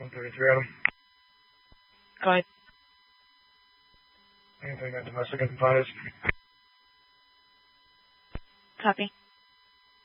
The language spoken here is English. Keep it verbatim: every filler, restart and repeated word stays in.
one thirty-three, Adam. Go ahead. Anything that domestic and fires. Copy.